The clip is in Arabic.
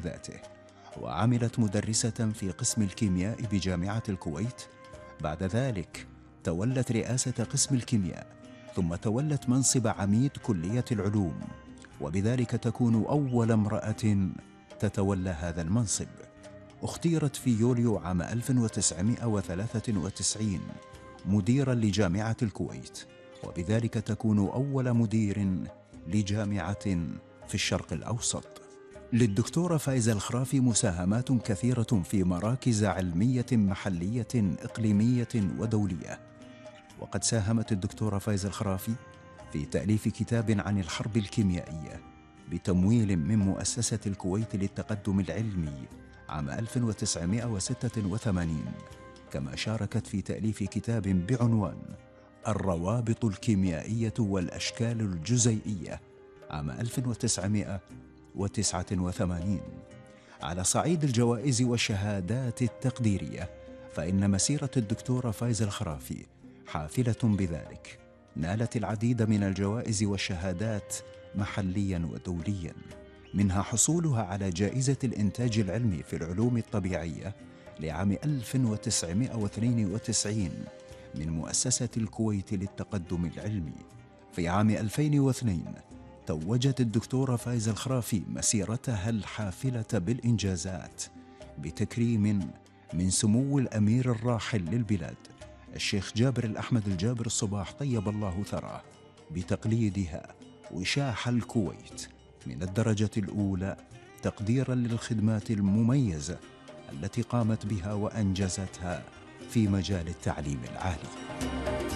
ذاته، وعملت مدرسة في قسم الكيمياء بجامعة الكويت. بعد ذلك تولت رئاسة قسم الكيمياء، ثم تولت منصب عميد كلية العلوم، وبذلك تكون أول امرأة تتولى هذا المنصب. اختيرت في يوليو عام 1993 مديراً لجامعة الكويت، وبذلك تكون أول مدير لجامعة في الشرق الأوسط. للدكتورة فايزة الخرافي مساهمات كثيرة في مراكز علمية محلية إقليمية ودولية، وقد ساهمت الدكتورة فايزة الخرافي في تأليف كتاب عن الحرب الكيميائية بتمويل من مؤسسة الكويت للتقدم العلمي عام 1986، كما شاركت في تأليف كتاب بعنوان الروابط الكيميائية والأشكال الجزيئية عام 1989. على صعيد الجوائز والشهادات التقديرية، فإن مسيرة الدكتورة فايزة الخرافي حافلة بذلك، نالت العديد من الجوائز والشهادات محلياً ودولياً، منها حصولها على جائزة الإنتاج العلمي في العلوم الطبيعية لعام 1992 من مؤسسة الكويت للتقدم العلمي. في عام 2002 توجت الدكتورة فايزة الخرافي مسيرتها الحافلة بالإنجازات بتكريم من سمو الأمير الراحل للبلاد الشيخ جابر الأحمد الجابر الصباح طيب الله ثراه، بتقليدها وشاح الكويت من الدرجة الأولى تقديراً للخدمات المميزة التي قامت بها وأنجزتها في مجال التعليم العالي.